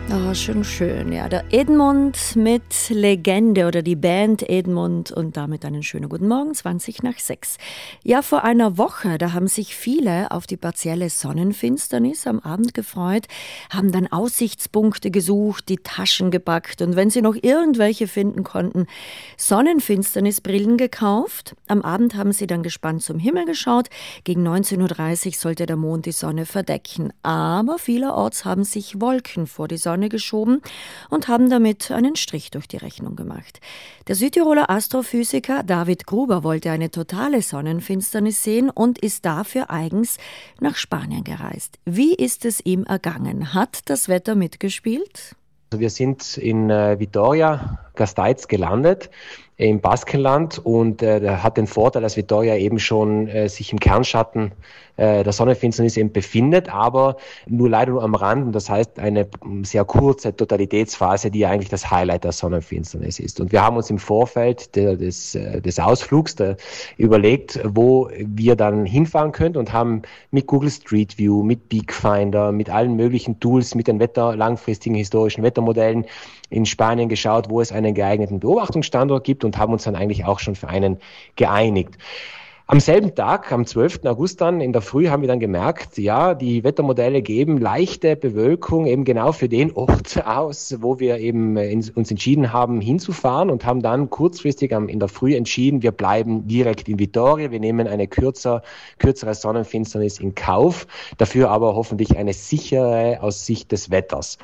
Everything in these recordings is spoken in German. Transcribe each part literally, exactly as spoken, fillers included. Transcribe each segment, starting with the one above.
Oh, schön, schön. Ja, der Edmund mit Legende oder die Band Edmund und damit einen schönen guten Morgen, zwanzig nach sechs. Ja, vor einer Woche, da haben sich viele auf die partielle Sonnenfinsternis am Abend gefreut, haben dann Aussichtspunkte gesucht, die Taschen gepackt und wenn sie noch irgendwelche finden konnten, Sonnenfinsternisbrillen gekauft. Am Abend haben sie dann gespannt zum Himmel geschaut. Gegen neunzehn Uhr dreißig sollte der Mond die Sonne verdecken. Aber vielerorts haben sich Wolken vor die Sonne geschoben und haben damit einen Strich durch die Rechnung gemacht. Der Südtiroler Astrophysiker David Gruber wollte eine totale Sonnenfinsternis sehen und ist dafür eigens nach Spanien gereist. Wie ist es ihm ergangen? Hat das Wetter mitgespielt? Also wir sind in äh, Vitoria-Gasteiz gelandet, im Baskenland, und äh, der hat den Vorteil, dass Vitoria eben schon äh, sich im Kernschatten äh, der Sonnenfinsternis eben befindet, aber nur leider nur am Rand, und das heißt eine sehr kurze Totalitätsphase, die ja eigentlich das Highlight der Sonnenfinsternis ist. Und wir haben uns im Vorfeld der, des, äh, des Ausflugs der, überlegt, wo wir dann hinfahren könnten, und haben mit Google Street View, mit Beakfinder, mit allen möglichen Tools, mit den Wetter, langfristigen historischen Wettermodellen in Spanien geschaut, wo es einen geeigneten Beobachtungsstandort gibt, und haben uns dann eigentlich auch schon für einen geeinigt. Am selben Tag, am zwölften August dann, in der Früh, haben wir dann gemerkt, ja, die Wettermodelle geben leichte Bewölkung eben genau für den Ort aus, wo wir eben uns entschieden haben, hinzufahren, und haben dann kurzfristig in der Früh entschieden, wir bleiben direkt in Vitoria, wir nehmen eine kürzer, kürzere Sonnenfinsternis in Kauf, dafür aber hoffentlich eine sichere aus Sicht des Wetters.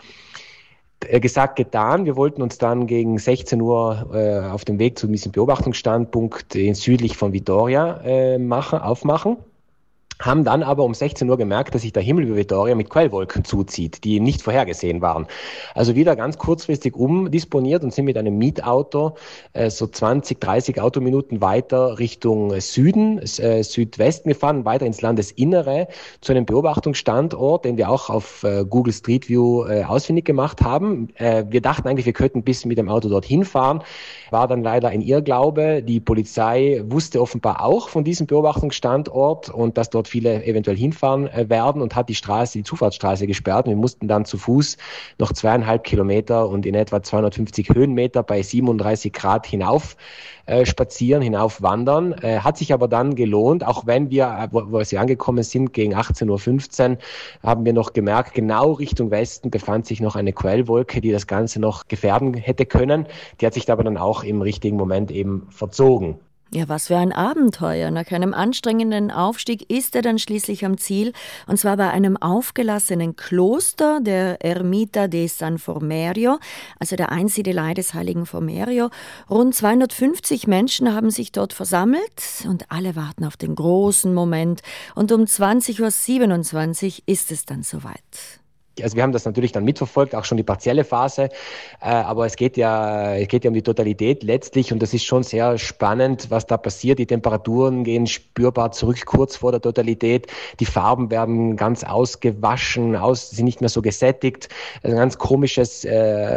Gesagt, getan. Wir wollten uns dann gegen sechzehn Uhr äh, auf dem Weg zu diesem Beobachtungsstandpunkt in südlich von Vitoria äh, machen, aufmachen. Haben dann aber um sechzehn Uhr gemerkt, dass sich der Himmel über Vitoria mit Quellwolken zuzieht, die nicht vorhergesehen waren. Also wieder ganz kurzfristig umdisponiert und sind mit einem Mietauto äh, so zwanzig, dreißig Autominuten weiter Richtung Süden, äh, Südwesten gefahren, weiter ins Landesinnere zu einem Beobachtungsstandort, den wir auch auf äh, Google Street View äh, ausfindig gemacht haben. Äh, wir dachten eigentlich, wir könnten bis mit dem Auto dorthin fahren. War dann leider ein Irrglaube. Die Polizei wusste offenbar auch von diesem Beobachtungsstandort und dass dort viele eventuell hinfahren äh, werden, und hat die Straße, die Zufahrtsstraße gesperrt. Und wir mussten dann zu Fuß noch zweieinhalb Kilometer und in etwa zweihundertfünfzig Höhenmeter bei siebenunddreißig Grad hinauf äh, spazieren, hinauf wandern. Äh, hat sich aber dann gelohnt, auch wenn wir, äh, wo, wo wir angekommen sind, gegen achtzehn Uhr fünfzehn, haben wir noch gemerkt, genau Richtung Westen befand sich noch eine Quellwolke, die das Ganze noch gefährden hätte können. Die hat sich aber dann auch im richtigen Moment eben verzogen. Ja, was für ein Abenteuer. Nach einem anstrengenden Aufstieg ist er dann schließlich am Ziel, und zwar bei einem aufgelassenen Kloster, der Ermita de San Formerio, also der Einsiedelei des heiligen Formerio. Rund zweihundertfünfzig Menschen haben sich dort versammelt und alle warten auf den großen Moment. Und um zwanzig Uhr siebenundzwanzig ist es dann soweit. Also wir haben das natürlich dann mitverfolgt, auch schon die partielle Phase, äh, aber es geht ja, es geht ja um die Totalität letztlich, und das ist schon sehr spannend, was da passiert. Die Temperaturen gehen spürbar zurück kurz vor der Totalität, die Farben werden ganz ausgewaschen, aus, sind nicht mehr so gesättigt, also ein ganz komisches äh,